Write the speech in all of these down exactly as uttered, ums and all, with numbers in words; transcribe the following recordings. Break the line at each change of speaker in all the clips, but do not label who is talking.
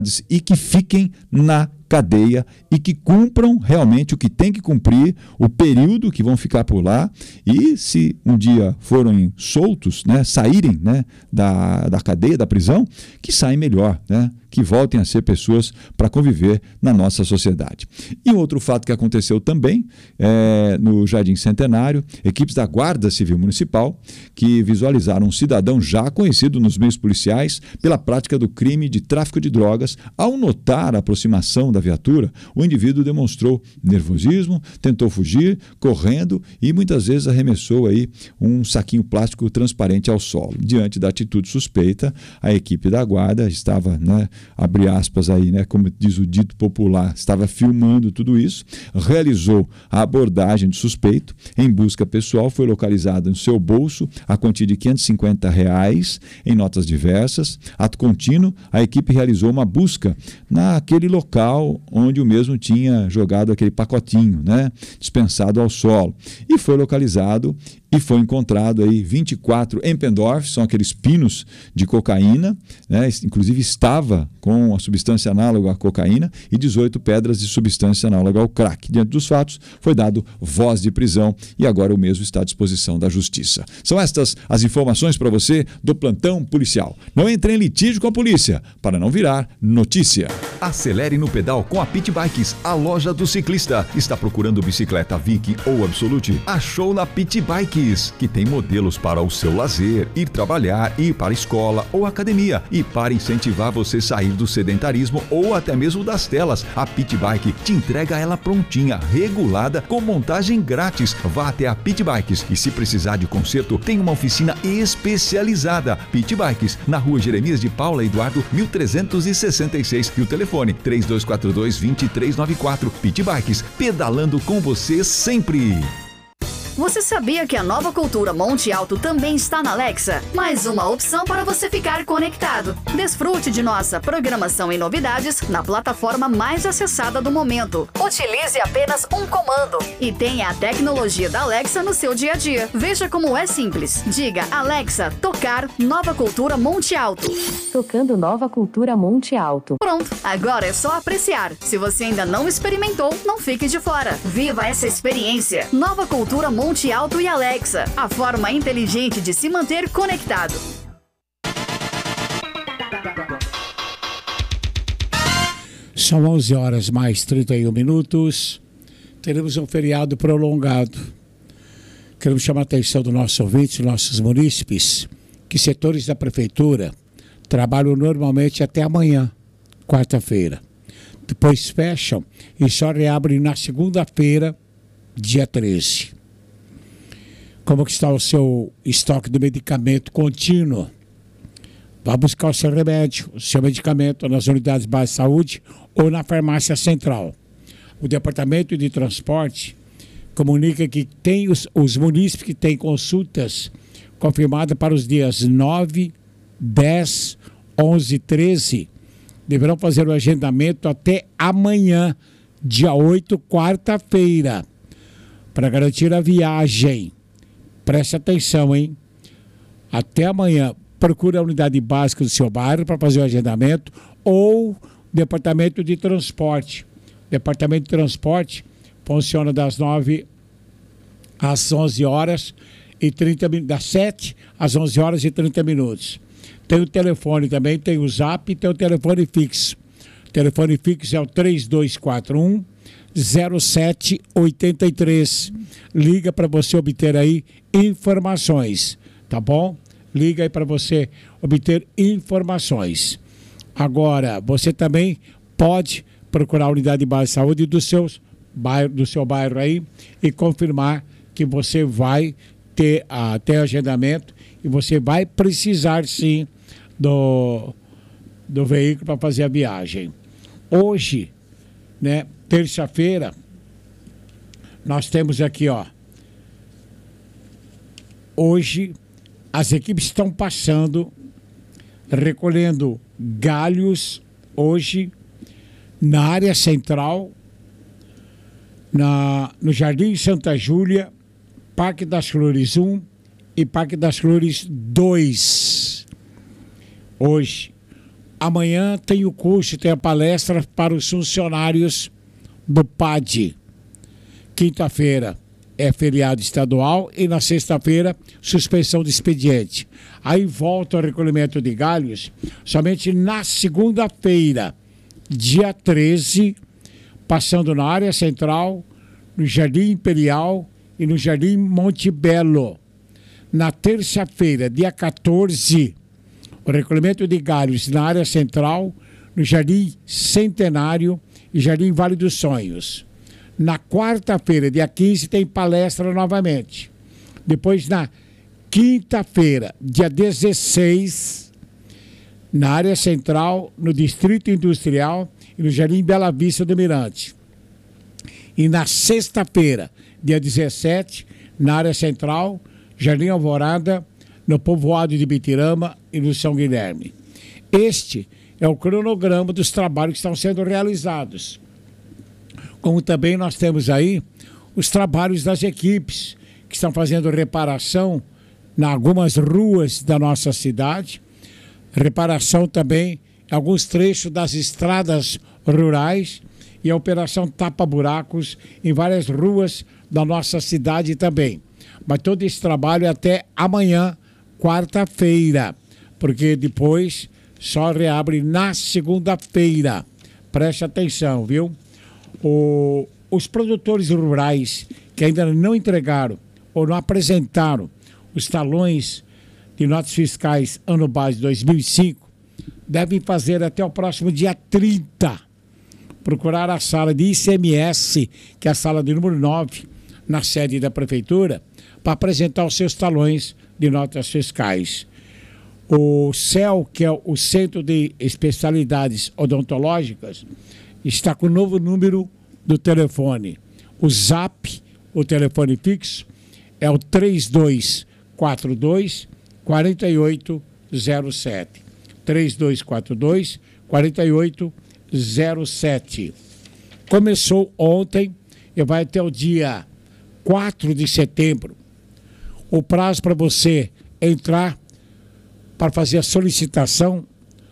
e que fiquem na cadeia e que cumpram realmente o que tem que cumprir, o período que vão ficar por lá, e se um dia forem soltos, né, saírem, né, da, da cadeia, da prisão, que saem melhor, né, que voltem a ser pessoas para conviver na nossa sociedade. E outro fato que aconteceu também é, no Jardim Centenário, equipes da Guarda Civil Municipal que visualizaram um cidadão já conhecido nos meios policiais pela prática do crime de tráfico de drogas. Ao notar a aproximação da viatura, o indivíduo demonstrou nervosismo, tentou fugir, correndo, e muitas vezes arremessou aí um saquinho plástico transparente ao solo. Diante da atitude suspeita, a equipe da guarda estava, né, abre aspas aí, né, como diz o dito popular, estava filmando tudo isso, realizou a abordagem do suspeito. Em busca pessoal, foi localizada no seu bolso a quantia de quinhentos e cinquenta reais em notas diversas. Ato contínuo, a equipe realizou uma busca naquele local onde o mesmo tinha jogado aquele pacotinho, né, dispensado ao solo, e foi localizado e foi encontrado aí vinte e quatro Empendorf, são aqueles pinos de cocaína, né? Inclusive estava com a substância análoga à cocaína, e dezoito pedras de substância análoga ao crack. Diante dos fatos, foi dado voz de prisão e agora o mesmo está à disposição da Justiça. São estas as informações para você do plantão policial. Não entre em litígio com a polícia, para não virar notícia.
Acelere no pedal com a Pit Bikes, a loja do ciclista. Está procurando bicicleta Vic ou Absolute? Achou na Pit Bikes, que tem modelos para o seu lazer, ir trabalhar, ir para a escola ou academia. E para incentivar você a sair do sedentarismo ou até mesmo das telas, a Pit Bike te entrega ela prontinha, regulada, com montagem grátis. Vá até a Pit Bikes e, se precisar de conserto, tem uma oficina especializada. Pit Bikes, na rua Jeremias de Paula Eduardo, mil trezentos e sessenta e seis, e o telefone três dois quatro dois, dois três nove quatro. Pit Bikes, pedalando com você sempre.
Você sabia que a Nova Cultura Monte Alto também está na Alexa? Mais uma opção para você ficar conectado. Desfrute de nossa programação e novidades na plataforma mais acessada do momento. Utilize apenas um comando e tenha a tecnologia da Alexa no seu dia a dia. Veja como é simples. Diga: Alexa, tocar Nova Cultura Monte Alto.
Tocando Nova Cultura Monte Alto.
Pronto, agora é só apreciar. Se você ainda não experimentou, não fique de fora. Viva essa experiência. Nova Cultura Monte Alto e Alexa, a forma inteligente de se manter conectado.
São onze horas mais trinta e um minutos. Teremos um feriado prolongado. Queremos chamar a atenção dos nossos ouvintes, dos nossos munícipes, que setores da prefeitura trabalham normalmente até amanhã, quarta-feira. Depois fecham e só reabrem na segunda-feira, dia treze. Como que está o seu estoque de medicamento contínuo? Vá buscar o seu remédio, o seu medicamento nas unidades básicas de saúde ou na farmácia central. O Departamento de Transporte comunica que tem os, os munícipes que têm consultas confirmadas para os dias nove, dez, onze e treze. Deverão fazer o agendamento até amanhã, dia oito, quarta-feira, para garantir a viagem. Preste atenção, hein? Até amanhã, procure a unidade básica do seu bairro para fazer o agendamento, ou Departamento de Transporte. Departamento de Transporte funciona das nove às onze horas e trinta minutos, das sete às onze horas e trinta minutos. Tem o telefone também, tem o zap e tem o telefone fixo. O telefone fixo é o três dois quatro um, zero sete oito três. Liga para você obter aí informações, tá bom? Liga aí para você obter informações. Agora, você também pode procurar a unidade básica de saúde do, seus bairro, do seu bairro aí e confirmar que você vai ter até agendamento e você vai precisar sim do, do veículo para fazer a viagem. Hoje, né, terça-feira, nós temos aqui, ó, hoje as equipes estão passando, recolhendo galhos hoje na área central, na, no Jardim Santa Júlia, Parque das Flores um e Parque das Flores dois. Hoje, Amanhã tem o curso, tem a palestra para os funcionários do P A D. Quinta-feira é feriado estadual e na sexta-feira suspensão de expediente. Aí volta o recolhimento de galhos somente na segunda-feira, dia treze, passando na área central, no Jardim Imperial e no Jardim Monte Belo. Na terça-feira, dia quatorze, o recolhimento de galhos na área central, no Jardim Centenário e Jardim Vale dos Sonhos. Na quarta-feira, dia quinze, tem palestra novamente. Depois, na quinta-feira, dia dezesseis, na área central, no Distrito Industrial e no Jardim Bela Vista do Mirante. E na sexta-feira, dia dezessete, na área central, Jardim Alvorada, no povoado de Bitirama e no São Guilherme. Este é o cronograma dos trabalhos que estão sendo realizados. Como também nós temos aí os trabalhos das equipes que estão fazendo reparação em algumas ruas da nossa cidade, reparação também em alguns trechos das estradas rurais e a operação tapa-buracos em várias ruas da nossa cidade também. Mas todo esse trabalho é até amanhã, quarta-feira, porque depois só reabre na segunda-feira. Preste atenção, viu? O, os produtores rurais que ainda não entregaram ou não apresentaram os talões de notas fiscais ano base dois mil e cinco devem fazer até o próximo dia trinta. Procurar a sala de I C M S, que é a sala de número nove, na sede da prefeitura, para apresentar os seus talões de notas fiscais. O C E L, que é o Centro de Especialidades Odontológicas, está com o novo número do telefone. O Zap, o telefone fixo, é o três dois quatro dois, quatro oito zero sete. três dois quatro dois, quatro oito zero sete. Começou ontem e vai até o dia quatro de setembro. O prazo para você entrar para fazer a solicitação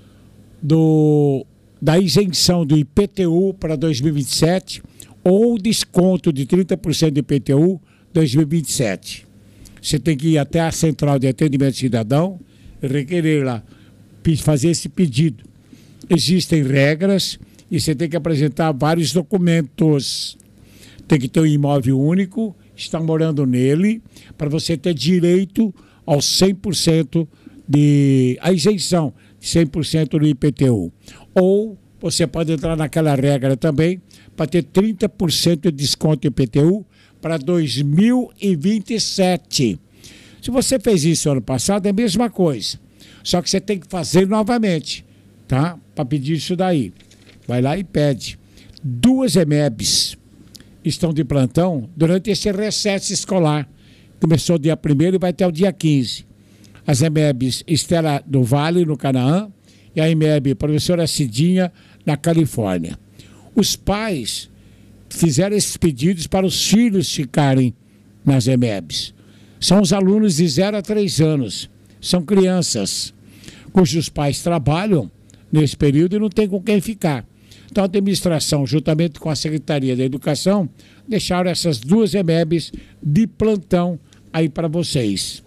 do, da isenção do I P T U para dois mil e vinte e sete ou desconto de trinta por cento do I P T U dois mil e vinte e sete. Você tem que ir até a Central de Atendimento Cidadão e requerer lá, fazer esse pedido. Existem regras e você tem que apresentar vários documentos. Tem que ter um imóvel único, estar morando nele, para você ter direito ao cem por cento de a isenção de cem por cento do I P T U. Ou você pode entrar naquela regra também para ter trinta por cento de desconto do I P T U para dois mil e vinte e sete. Se você fez isso ano passado, é a mesma coisa. Só que você tem que fazer novamente, tá? Para pedir isso daí. Vai lá e pede. Duas E M E Bs estão de plantão durante esse recesso escolar. Começou dia primeiro e vai até o dia quinze. As E M E Bs Estela do Vale, no Canaã, e a E M E B Professora Cidinha, na Califórnia. Os pais fizeram esses pedidos para os filhos ficarem nas E M E Bs. São os alunos de zero a três anos. São crianças cujos pais trabalham nesse período e não tem com quem ficar. Então a administração, juntamente com a Secretaria da Educação, deixaram essas duas E M E Bs de plantão aí para vocês.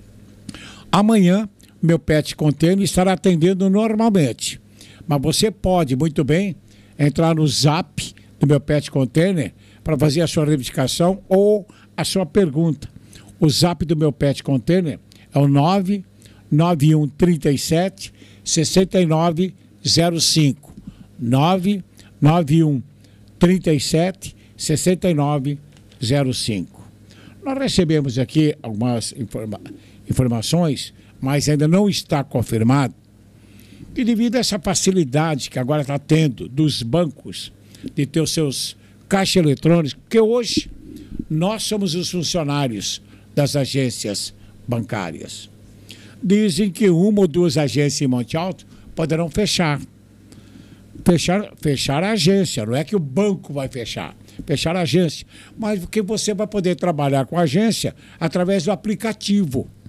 Amanhã, meu Pet Container estará atendendo normalmente. Mas você pode, muito bem, entrar no Zap do meu Pet Container para fazer a sua reivindicação ou a sua pergunta. O Zap do meu Pet Container é o nove nove um três sete, seis nove zero cinco. nove nove um três sete, seis nove zero cinco. Nós recebemos aqui algumas informa- informações, mas ainda não está confirmado, que devido a essa facilidade que agora está tendo dos bancos de ter os seus caixas eletrônicos, porque hoje nós somos os funcionários das agências bancárias. Dizem que uma ou duas agências em Monte Alto poderão fechar. Fechar, fechar a agência, não é que o banco vai fechar, fechar a agência, mas porque você vai poder trabalhar com a agência através do aplicativo.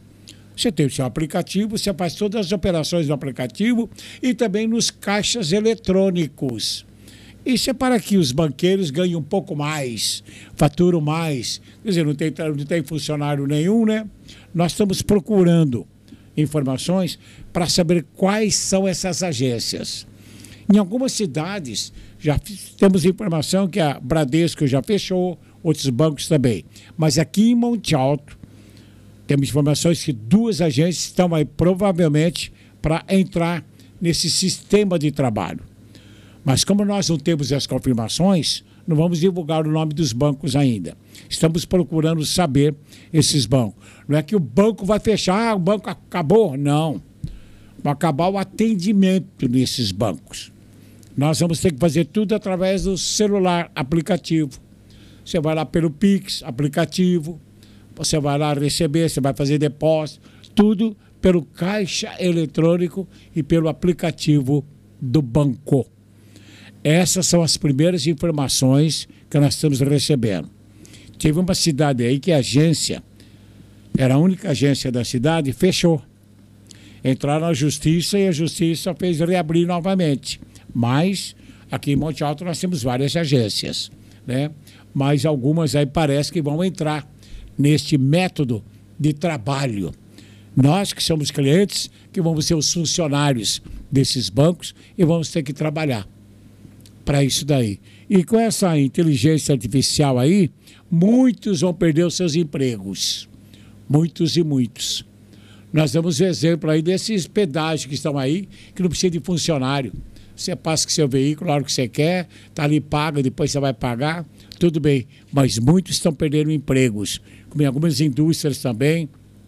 Você tem o seu aplicativo, você faz todas as operações no aplicativo e também nos caixas eletrônicos. Isso é para que os banqueiros ganhem um pouco mais, faturam mais. Quer dizer, não tem, não tem funcionário nenhum, né? Nós estamos procurando informações para saber quais são essas agências. Em algumas cidades, já temos informação que a Bradesco já fechou, outros bancos também. Mas aqui em Monte Alto, temos informações que duas agências estão aí provavelmente para entrar nesse sistema de trabalho. Mas como nós não temos as confirmações, não vamos divulgar o nome dos bancos ainda. Estamos procurando saber esses bancos. Não é que o banco vai fechar, ah, o banco acabou. Não. Vai acabar o atendimento nesses bancos. Nós vamos ter que fazer tudo através do celular, aplicativo. Você vai lá pelo Pix, aplicativo. Você vai lá receber, você vai fazer depósito. Tudo pelo caixa eletrônico e pelo aplicativo do banco. Essas são as primeiras informações que nós estamos recebendo. Teve uma cidade aí que a agência, era a única agência da cidade, fechou. Entraram na justiça e a justiça fez reabrir novamente. Mas aqui em Monte Alto nós temos várias agências, né? Mas algumas aí parece que vão entrar neste método de trabalho. Nós que somos clientes, que vamos ser os funcionários desses bancos e vamos ter que trabalhar para isso daí. E com essa inteligência artificial aí, muitos vão perder os seus empregos. Muitos e muitos. Nós damos um exemplo aí desses pedágios que estão aí, que não precisa de funcionário. Você passa com seu veículo, a hora que você quer, está ali, paga, depois você vai pagar, tudo bem. Mas muitos estão perdendo empregos, como em algumas indústrias também,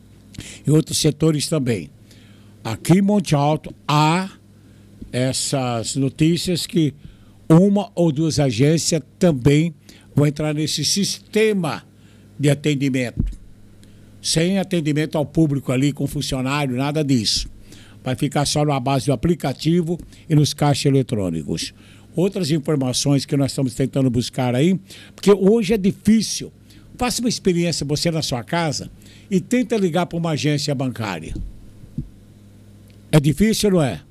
e outros setores também. Aqui em Monte Alto há essas notícias que uma ou duas agências também vão entrar nesse sistema de atendimento. Sem atendimento ao público ali, com funcionário, nada disso. Vai ficar só na base do aplicativo e nos caixas eletrônicos. Outras informações que nós estamos tentando buscar aí, porque hoje é difícil. Faça uma experiência você na sua casa e tenta ligar para uma agência bancária. É difícil, não é?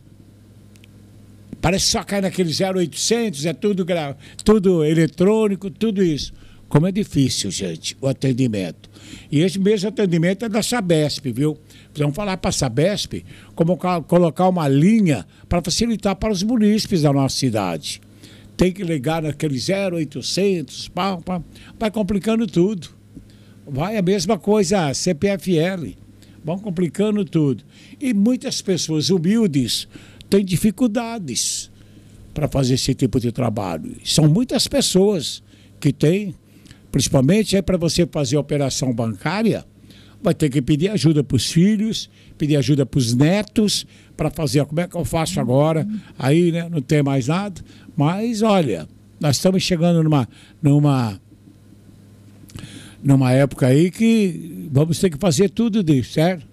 Parece que só cai naquele zero oitocentos, é tudo, gra... tudo eletrônico, tudo isso. Como é difícil, gente, o atendimento. E esse mesmo atendimento é da Sabesp, viu? Vamos falar para a Sabesp como colocar uma linha para facilitar para os munícipes da nossa cidade. Tem que ligar naquele zero oitocentos, pá, pá, vai complicando tudo. Vai a mesma coisa, C P F L, vão complicando tudo. E muitas pessoas humildes têm dificuldades para fazer esse tipo de trabalho. São muitas pessoas que têm, principalmente é para você fazer operação bancária, vai ter que pedir ajuda para os filhos, pedir ajuda para os netos, para fazer, como é que eu faço agora? Aí, né, não tem mais nada. Mas, olha, nós estamos chegando numa, numa, numa época aí que vamos ter que fazer tudo disso, certo?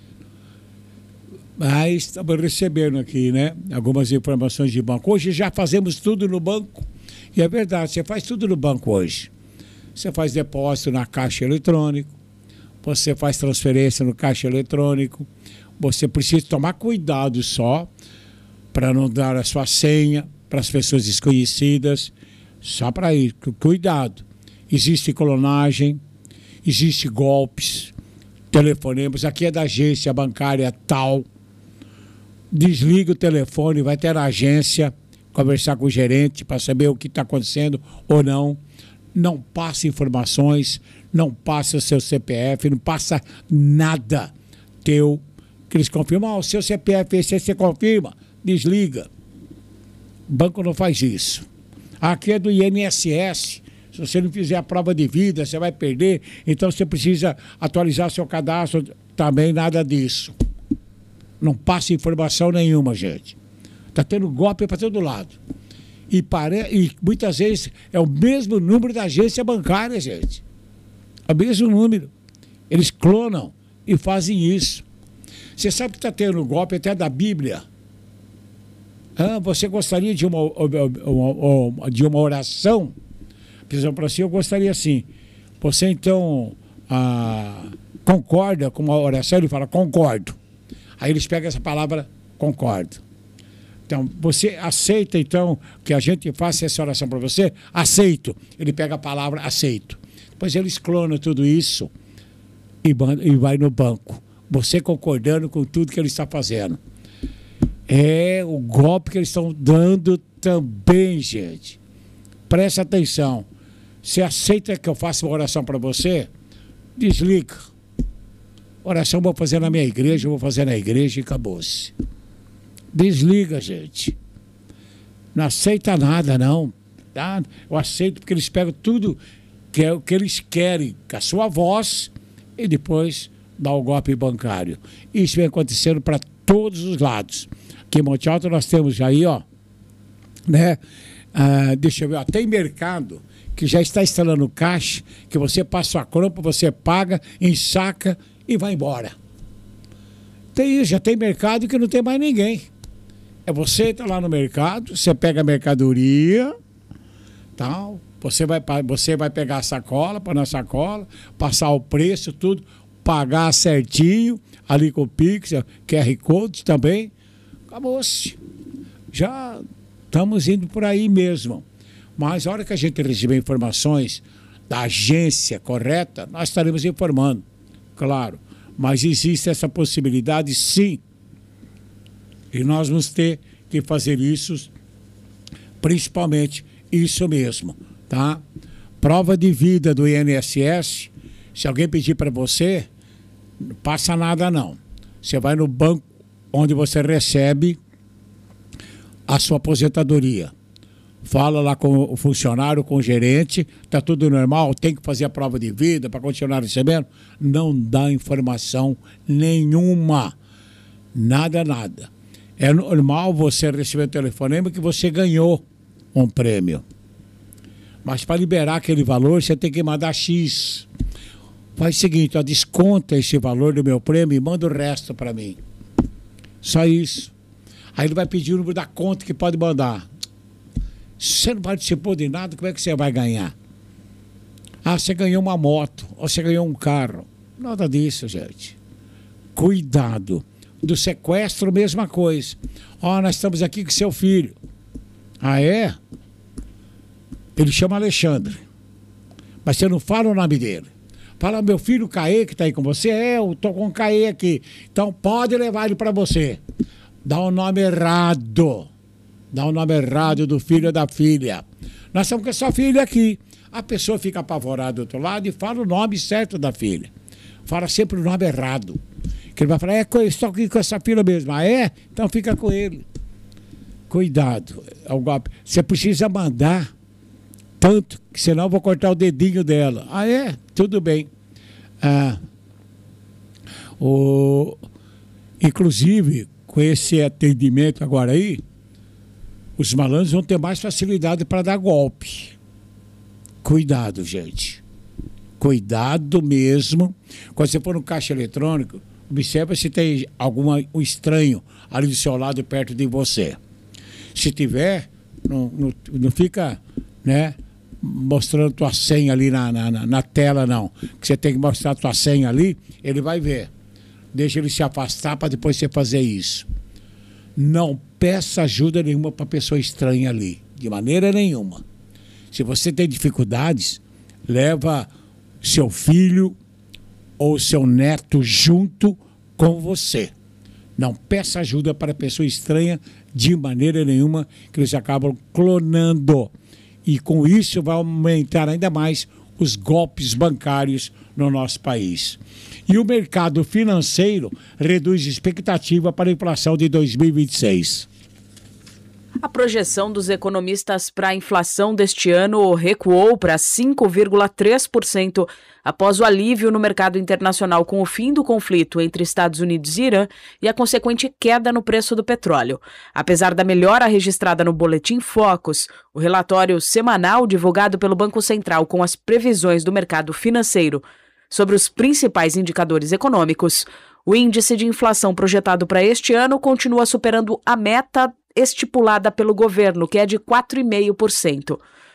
Mas estamos recebendo aqui, né, algumas informações de banco. Hoje já fazemos tudo no banco. E é verdade, você faz tudo no banco hoje. Você faz depósito na caixa eletrônica, você faz transferência no caixa eletrônico, você precisa tomar cuidado só para não dar a sua senha para as pessoas desconhecidas, só para isso, cuidado. Existe clonagem, existe golpes, telefonemas, aqui é da agência bancária tal, desliga o telefone, vai ter na agência, conversar com o gerente para saber o que está acontecendo ou não. Não passa informações, não passa seu C P F, não passa nada teu, que eles confirmam, ah, o seu C P F, esse você confirma, desliga. O banco não faz isso. Aqui é do I N S S, se você não fizer a prova de vida, você vai perder, então você precisa atualizar seu cadastro, também nada disso. Não passa informação nenhuma, gente. Está tendo golpe para todo lado. E, pare... e muitas vezes é o mesmo número da agência bancária, gente. É o mesmo número. Eles clonam e fazem isso. Você sabe que está tendo golpe até da Bíblia. Ah, você gostaria de uma, uma, uma, de uma oração? Por exemplo, assim, eu gostaria assim. Você então ah, concorda com uma oração, ele fala concordo. Aí eles pegam essa palavra concordo. Então, você aceita, então, que a gente faça essa oração para você? Aceito. Ele pega a palavra aceito. Depois eles clonam tudo isso e, e vai no banco. Você concordando com tudo que ele está fazendo. É o golpe que eles estão dando também, gente. Presta atenção. Você aceita que eu faça uma oração para você? Desliga. Oração vou fazer na minha igreja, eu vou fazer na igreja e acabou-se. Desliga, gente. Não aceita nada, não. Tá? Eu aceito porque eles pegam tudo que é o que eles querem, com a sua voz, e depois dá o golpe bancário. Isso vem acontecendo para todos os lados. Aqui em Monte Alto nós temos aí, ó, né? Ah, deixa eu ver, ó, tem mercado que já está instalando caixa, que você passa a crompa, você paga, ensaca e vai embora. Tem isso, já tem mercado que não tem mais ninguém. É você tá lá no mercado, você pega a mercadoria, tal, você vai, você vai pegar a sacola, pôr na sacola, passar o preço, tudo, pagar certinho, ali com o Pix, Q R Code também, acabou-se. Já estamos indo por aí mesmo. Mas a hora que a gente receber informações da agência correta, nós estaremos informando, claro. Mas existe essa possibilidade, sim. E nós vamos ter que fazer isso, principalmente isso mesmo, tá? Prova de vida do I N S S, se alguém pedir para você, não passa nada não. Você vai no banco onde você recebe a sua aposentadoria. Fala lá com o funcionário, com o gerente, tá tudo normal, tem que fazer a prova de vida para continuar recebendo. Não dá informação nenhuma. Nada, nada. É normal você receber um telefonema que você ganhou um prêmio. Mas para liberar aquele valor, você tem que mandar X. Faz o seguinte, ó, desconta esse valor do meu prêmio e manda o resto para mim. Só isso. Aí ele vai pedir o número da conta que pode mandar. Se você não participou de nada, como é que você vai ganhar? Ah, você ganhou uma moto, ou você ganhou um carro. Nada disso, gente. Cuidado. Do sequestro, mesma coisa. Ó, nós estamos aqui com seu filho. Ah, é? Ele chama Alexandre. Mas você não fala o nome dele. Fala, meu filho Caê, que está aí com você. É, eu estou com o Caê aqui. Então pode levar ele para você. Dá o nome errado. Dá o nome errado do filho ou da filha. Nós estamos com essa filha aqui. A pessoa fica apavorada do outro lado e fala o nome certo da filha. Fala sempre o nome errado. Que ele vai falar, é, estou aqui com essa filha mesmo. Ah, é? Então fica com ele. Cuidado. Você precisa mandar tanto, que senão eu vou cortar o dedinho dela. Ah, é? Tudo bem. Ah, o... Inclusive, com esse atendimento agora aí, os malandros vão ter mais facilidade para dar golpe. Cuidado, gente. Cuidado mesmo. Quando você for no caixa eletrônico, observa se tem algum um estranho ali do seu lado, perto de você. Se tiver, não, não, não fica, né, mostrando tua senha ali na, na, na tela, não. Que você tem que mostrar a tua senha ali, ele vai ver. Deixa ele se afastar para depois você fazer isso. Não peça ajuda nenhuma para pessoa estranha ali, de maneira nenhuma. Se você tem dificuldades, leva seu filho ou seu neto junto com você. Não peça ajuda para pessoa estranha de maneira nenhuma, que eles acabam clonando. E com isso vai aumentar ainda mais os golpes bancários no nosso país. E o mercado financeiro reduz expectativa para a inflação de dois mil e vinte e seis.
A projeção dos economistas para a inflação deste ano recuou para cinco vírgula três por cento após o alívio no mercado internacional com o fim do conflito entre Estados Unidos e Irã e a consequente queda no preço do petróleo. Apesar da melhora registrada no Boletim Focus, o relatório semanal divulgado pelo Banco Central com as previsões do mercado financeiro sobre os principais indicadores econômicos, o índice de inflação projetado para este ano continua superando a meta estipulada pelo governo, que é de quatro vírgula cinco por cento.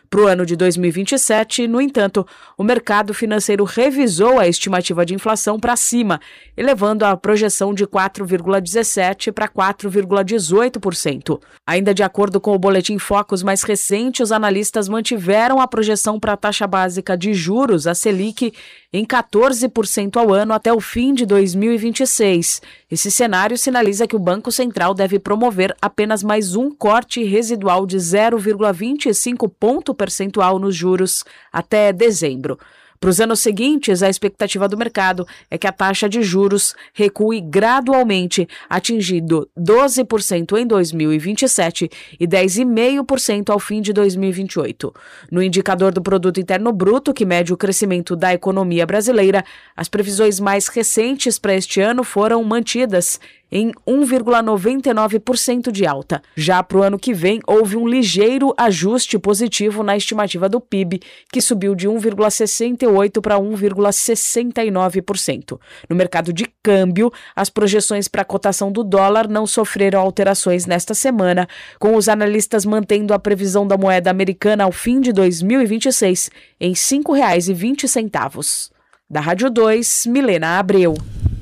Para o ano de dois mil e vinte e sete, no entanto, o mercado financeiro revisou a estimativa de inflação para cima, elevando a projeção de quatro vírgula dezessete por cento para quatro vírgula dezoito por cento. Ainda de acordo com o Boletim Focus mais recente, os analistas mantiveram a projeção para a taxa básica de juros, a Selic, em quatorze por cento ao ano até o fim de dois mil e vinte e seis. Esse cenário sinaliza que o Banco Central deve promover apenas mais um corte residual de zero vírgula vinte e cinco ponto percentual nos juros até dezembro. Para os anos seguintes, a expectativa do mercado é que a taxa de juros recue gradualmente, atingindo doze por cento em dois mil e vinte e sete e dez vírgula cinco por cento ao fim de dois mil e vinte e oito. No indicador do Produto Interno Bruto, que mede o crescimento da economia brasileira, as previsões mais recentes para este ano foram mantidas em um vírgula noventa e nove por cento de alta. Já para o ano que vem, houve um ligeiro ajuste positivo na estimativa do P I B, que subiu de um vírgula sessenta e oito por cento para um vírgula sessenta e nove por cento. No mercado de câmbio, as projeções para a cotação do dólar não sofreram alterações nesta semana, com os analistas mantendo a previsão da moeda americana ao fim de dois mil e vinte e seis em cinco reais e vinte centavos. Da Rádio dois, Milena Abreu.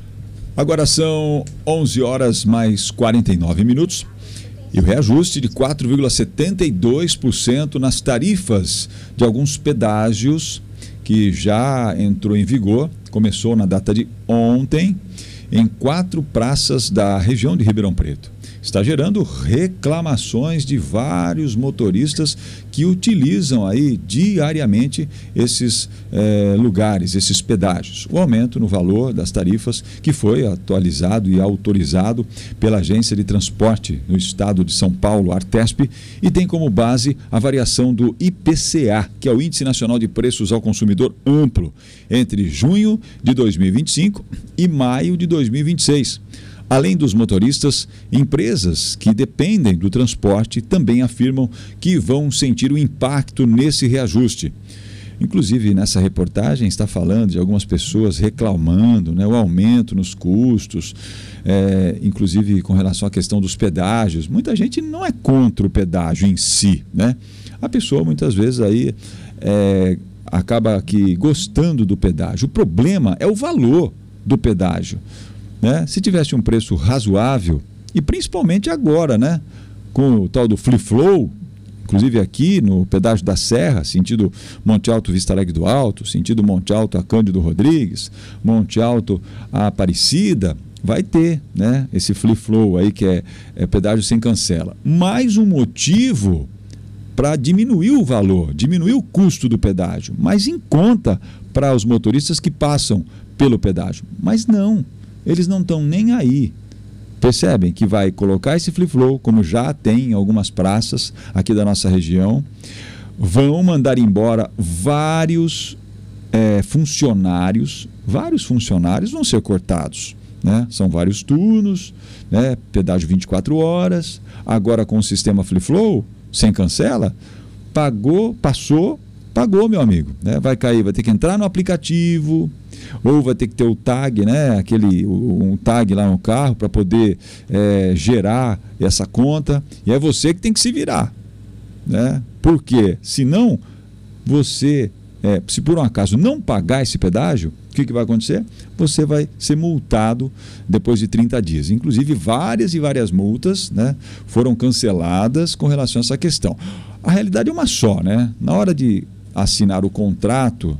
Agora são onze horas mais quarenta e nove minutos e o reajuste de quatro vírgula setenta e dois por cento nas tarifas de alguns pedágios que já entrou em vigor, começou na data de ontem, em quatro praças da região de Ribeirão Preto. Está gerando reclamações de vários motoristas que utilizam aí diariamente esses eh, lugares, esses pedágios. O aumento no valor das tarifas que foi atualizado e autorizado pela Agência de Transporte no Estado de São Paulo, Artesp, e tem como base a variação do I P C A, que é o Índice Nacional de Preços ao Consumidor Amplo, entre junho de dois mil e vinte e cinco e maio de dois mil e vinte e seis. Além dos motoristas, empresas que dependem do transporte também afirmam que vão sentir o impacto nesse reajuste. Inclusive, nessa reportagem está falando de algumas pessoas reclamando, né, o aumento nos custos, é, inclusive com relação à questão dos pedágios. Muita gente não é contra o pedágio em si, né? A pessoa muitas vezes aí é, acaba aqui gostando do pedágio. O problema é o valor do pedágio. Né? Se tivesse um preço razoável, e principalmente agora, né? Com o tal do Free Flow, inclusive aqui no pedágio da Serra, sentido Monte Alto Vista Alegre do Alto, sentido Monte Alto a Cândido Rodrigues, Monte Alto a Aparecida, vai ter, né, esse Free Flow aí que é, é pedágio sem cancela. Mais um motivo para diminuir o valor, diminuir o custo do pedágio, mas em conta para os motoristas que passam pelo pedágio. Mas não, eles não estão nem aí. Percebem que vai colocar esse Free Flow, como já tem em algumas praças aqui da nossa região, vão mandar embora vários é, funcionários, vários funcionários vão ser cortados, né? São vários turnos, né? Pedágio vinte e quatro horas, agora com o sistema Free Flow, sem cancela, pagou, passou, pagou, meu amigo, né? Vai cair, vai ter que entrar no aplicativo, ou vai ter que ter o tag, né? Aquele, um tag lá no carro para poder é, gerar essa conta, e é você que tem que se virar, né? Porque senão você, é, se por um acaso não pagar esse pedágio, o que, que vai acontecer? Você vai ser multado depois de trinta dias. Inclusive várias e várias multas, né, foram canceladas com relação a essa questão. A realidade é uma só, né? Na hora de assinar o contrato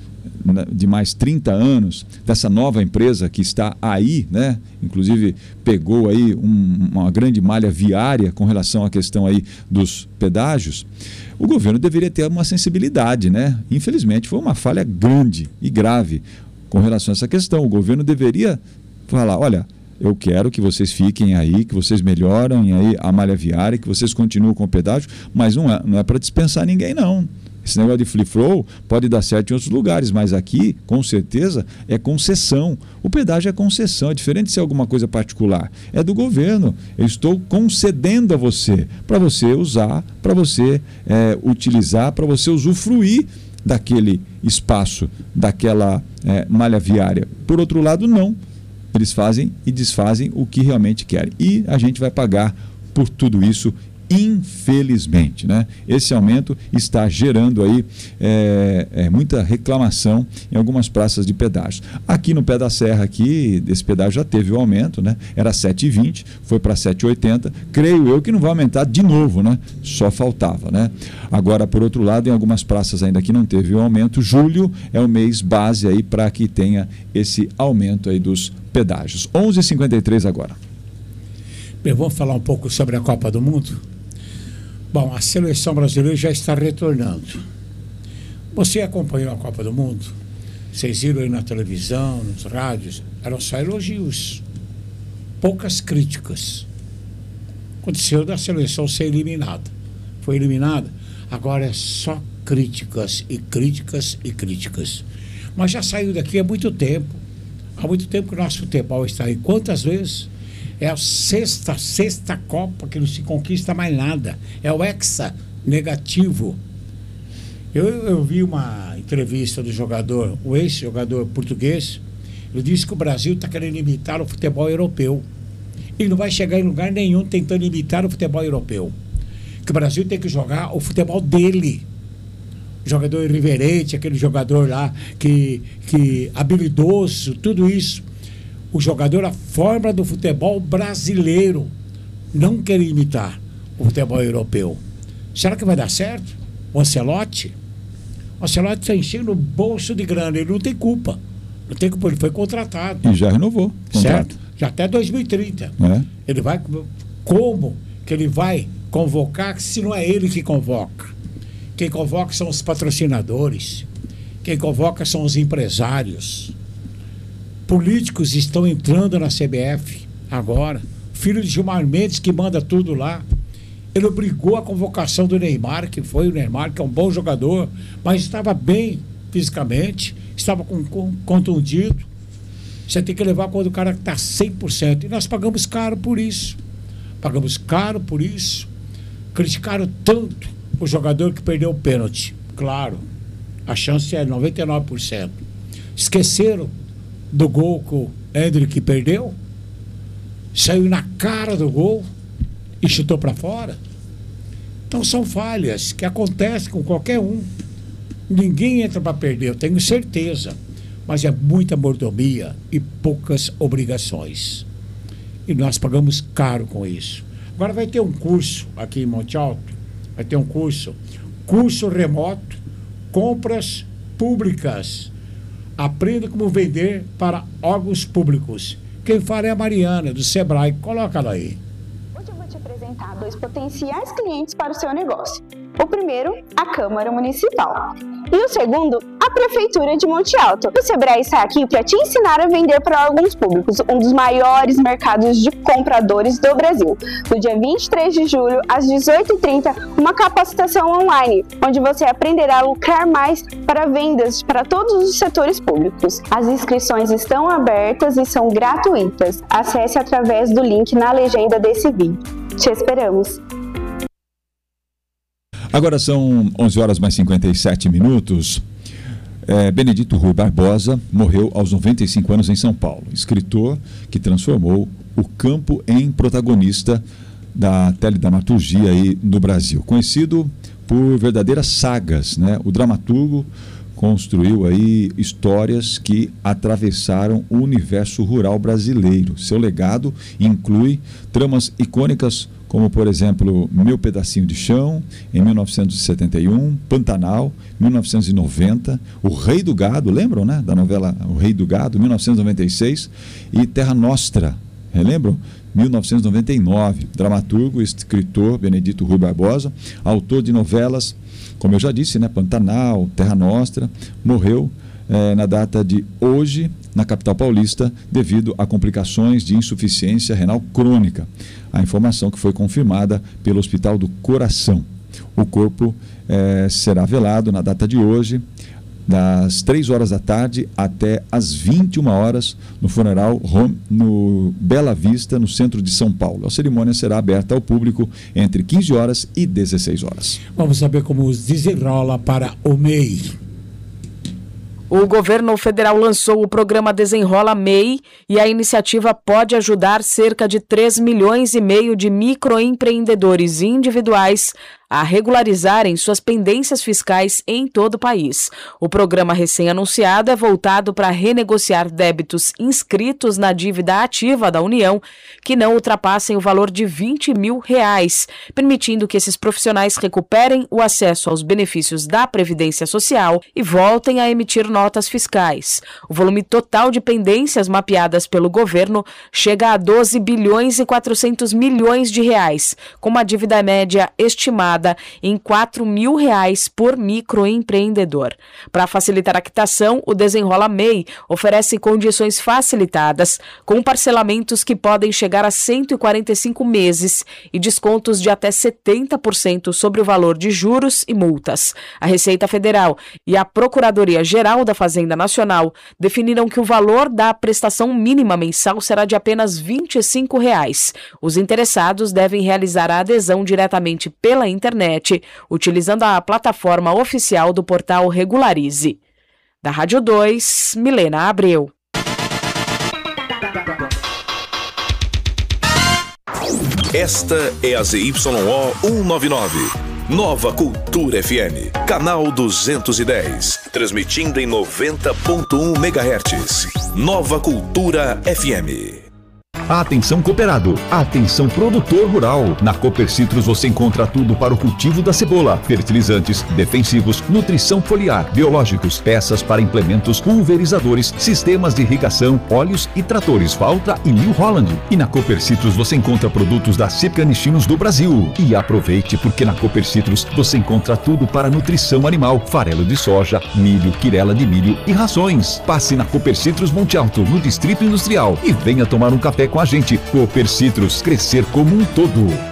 de mais trinta anos dessa nova empresa que está aí, né? Inclusive pegou aí um, uma grande malha viária com relação à questão aí dos pedágios, o governo deveria ter uma sensibilidade, né? Infelizmente foi uma falha grande e grave com relação a essa questão. O governo deveria falar, olha, eu quero que vocês fiquem aí, que vocês melhorem aí a malha viária, que vocês continuem com o pedágio, mas não é, não é para dispensar ninguém, não. Esse negócio de Free Flow pode dar certo em outros lugares, mas aqui, com certeza, é concessão. O pedágio é concessão, é diferente de ser alguma coisa particular. É do governo. Eu estou concedendo a você, para você usar, para você é, utilizar, para você usufruir daquele espaço, daquela é, malha viária. Por outro lado, não. Eles fazem e desfazem o que realmente querem. E a gente vai pagar por tudo isso infelizmente, né? Esse aumento está gerando aí é, é, muita reclamação em algumas praças de pedágio. Aqui no pé da serra, aqui, esse pedágio já teve o aumento, né? Era sete e vinte, foi para sete e oitenta. Creio eu que não vai aumentar de novo, né? Só faltava, né? Agora, por outro lado, em algumas praças ainda que não teve o aumento, julho é o mês base aí para que tenha esse aumento aí dos pedágios. onze e cinquenta e três agora.
Bem, vamos falar um pouco sobre a Copa do Mundo? Bom, a seleção brasileira já está retornando. Você acompanhou a Copa do Mundo? Vocês viram aí na televisão, nos rádios? Eram só elogios, poucas críticas. Aconteceu da seleção ser eliminada. Foi eliminada, agora é só críticas e críticas e críticas. Mas já saiu daqui há muito tempo. Há muito tempo que o nosso futebol está aí. Quantas vezes? É a sexta, sexta Copa que não se conquista mais nada. É o hexa negativo. Eu, eu vi uma entrevista do jogador, o ex-jogador português. Ele disse que o Brasil está querendo imitar o futebol europeu. Ele não vai chegar em lugar nenhum tentando imitar o futebol europeu. Que o Brasil tem que jogar o futebol dele. Jogador irreverente, aquele jogador lá que, que habilidoso, tudo isso. O jogador, a forma do futebol brasileiro, não quer imitar o futebol europeu. Será que vai dar certo? O Ancelotti? O Ancelotti está enchendo o bolso de grana, ele não tem culpa. Não tem culpa, ele foi contratado.
E já renovou.
Certo? Já até dois mil e trinta. É. Ele vai. Como que ele vai convocar se não é ele que convoca? Quem convoca são os patrocinadores. Quem convoca são os empresários. Políticos estão entrando na C B F agora. Filho de Gilmar Mendes, que manda tudo lá. Ele obrigou a convocação do Neymar, que foi o Neymar, que é um bom jogador, mas estava bem fisicamente, estava com, com, contundido. Você tem que levar quando o cara está cem por cento. E nós pagamos caro por isso. Pagamos caro por isso. Criticaram tanto o jogador que perdeu o pênalti. Claro, a chance é noventa e nove por cento. Esqueceram do gol que o Hendrick perdeu, saiu na cara do gol e chutou para fora. Então são falhas que acontecem com qualquer um. Ninguém entra para perder, eu tenho certeza, mas é muita mordomia e poucas obrigações. E nós pagamos caro com isso. Agora vai ter um curso aqui em Monte Alto, vai ter um curso, curso remoto, compras públicas. Aprenda como vender para órgãos públicos. Quem fala é a Mariana, do Sebrae. Coloca ela aí.
Hoje eu vou te apresentar dois potenciais clientes para o seu negócio. O primeiro, a Câmara Municipal. E o segundo, a Prefeitura de Monte Alto. O Sebrae está aqui para te ensinar a vender para órgãos públicos, um dos maiores mercados de compradores do Brasil. No dia vinte e três de julho, às dezoito e trinta, uma capacitação online, onde você aprenderá a lucrar mais para vendas para todos os setores públicos. As inscrições estão abertas e são gratuitas. Acesse através do link na legenda desse vídeo. Te esperamos!
Agora são onze horas mais cinquenta e sete minutos. É, Benedito Rui Barbosa morreu aos noventa e cinco anos em São Paulo. Escritor que transformou o campo em protagonista da teledramaturgia aí no Brasil. Conhecido por verdadeiras sagas, né? O dramaturgo construiu aí histórias que atravessaram o universo rural brasileiro. Seu legado inclui tramas icônicas como, por exemplo, Meu Pedacinho de Chão, em mil novecentos e setenta e um, Pantanal, mil novecentos e noventa, O Rei do Gado, lembram, né, da novela O Rei do Gado, mil novecentos e noventa e seis, e Terra Nostra, relembram? mil novecentos e noventa e nove. Dramaturgo, escritor Benedito Rui Barbosa, autor de novelas, como eu já disse, né, Pantanal, Terra Nostra, morreu eh, na data de hoje, na capital paulista, devido a complicações de insuficiência renal crônica. A informação que foi confirmada pelo Hospital do Coração. O corpo eh, será velado na data de hoje, das três horas da tarde até as vinte e uma horas, no funeral home, no Bela Vista, no centro de São Paulo. A cerimônia será aberta ao público entre quinze horas e dezesseis horas.
Vamos saber como desenrola para o M E I.
O governo federal lançou o programa Desenrola M E I e a iniciativa pode ajudar cerca de três milhões e meio de microempreendedores individuais a regularizarem suas pendências fiscais em todo o país. O programa recém-anunciado é voltado para renegociar débitos inscritos na dívida ativa da União que não ultrapassem o valor de vinte mil reais, permitindo que esses profissionais recuperem o acesso aos benefícios da Previdência Social e voltem a emitir notas fiscais. O volume total de pendências mapeadas pelo governo chega a doze bilhões e quatrocentos milhões de reais, com uma dívida média estimada em quatro mil reais por microempreendedor. Para facilitar a quitação, o Desenrola M E I oferece condições facilitadas, com parcelamentos que podem chegar a cento e quarenta e cinco meses e descontos de até setenta por cento sobre o valor de juros e multas. A Receita Federal e a Procuradoria-Geral da Fazenda Nacional definiram que o valor da prestação mínima mensal será de apenas vinte e cinco reais. Os interessados devem realizar a adesão diretamente pela internet, utilizando a plataforma oficial do portal Regularize. Da Rádio dois, Milena Abreu.
Esta é a Z Y O cento e noventa e nove, Nova Cultura F M, canal duzentos e dez, transmitindo em noventa ponto um megahertz. Nova Cultura F M.
Atenção cooperado, atenção produtor rural. Na Cooper Citrus você encontra tudo para o cultivo da cebola: fertilizantes, defensivos, nutrição foliar, biológicos, peças para implementos, pulverizadores, sistemas de irrigação, óleos e tratores Valtra e New Holland. E na Cooper Citrus você encontra produtos da Cipcanichinos do Brasil. E aproveite, porque na Cooper Citrus você encontra tudo para nutrição animal: farelo de soja, milho, quirela de milho e rações. Passe na Cooper Citrus Monte Alto, no Distrito Industrial, e venha tomar um café com a gente. Cooper Citrus, crescer como um todo.